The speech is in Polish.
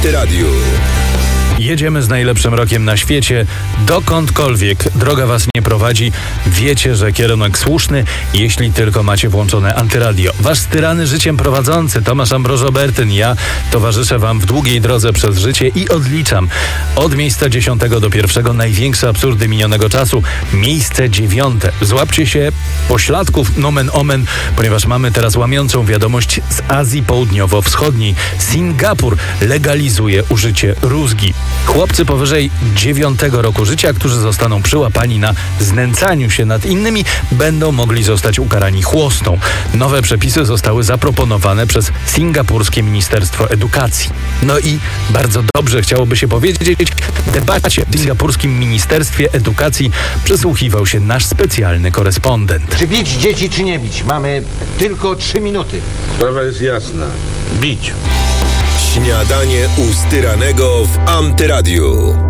Antyradiu. Jedziemy z najlepszym rokiem na świecie. Dokądkolwiek droga was nie prowadzi, wiecie, że kierunek słuszny, jeśli tylko macie włączone Antyradio. Wasz styrany życiem prowadzący Tomasz Ambrożo-Bertyn. Ja towarzyszę wam w długiej drodze przez życie i odliczam od miejsca 10 do 1 największe absurdy minionego czasu. Miejsce 9. Złapcie się pośladków, nomen omen, ponieważ mamy teraz łamiącą wiadomość z Azji Południowo-Wschodniej. Singapur legalizuje użycie rózgi. Chłopcy powyżej 9 roku życia, którzy zostaną przyłapani na znęcaniu się nad innymi, będą mogli zostać ukarani chłostą. Nowe przepisy zostały zaproponowane przez singapurskie Ministerstwo Edukacji. No i bardzo dobrze chciałoby się powiedzieć, debacie w singapurskim Ministerstwie Edukacji przysłuchiwał się nasz specjalny korespondent. Czy bić dzieci, czy nie bić? Mamy tylko 3 minuty. Sprawa jest jasna. Bić. Śniadanie u styranego w Antyradiu.